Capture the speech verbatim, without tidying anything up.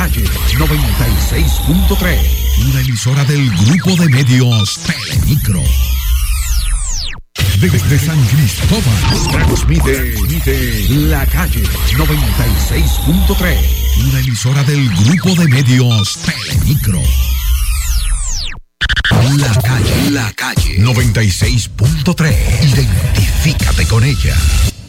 Calle noventa y seis punto tres, una emisora del grupo de medios Telemicro. Desde San Cristóbal transmite, transmite La Calle noventa y seis punto tres, una emisora del grupo de medios Telemicro. La Calle, La Calle noventa y seis punto tres. Identifícate con ella.